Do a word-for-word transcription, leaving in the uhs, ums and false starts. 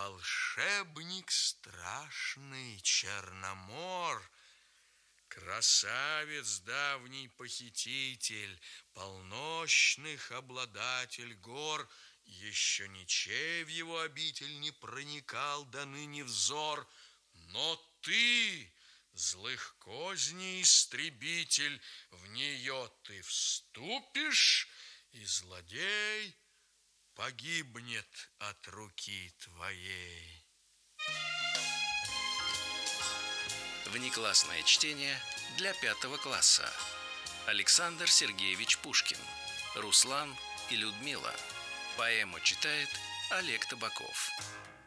волшебник страшный Черномор, красавец давний похититель, полночных обладатель гор, еще ничей в его обитель не проникал до ныне взор. Но ты, злых козней истребитель, в нее ты вступишь, и злодей погибнет от руки твоей. Внеклассное чтение для пятого класса. Александр Сергеевич Пушкин. Руслан и Людмила. Поэму читает Олег Табаков.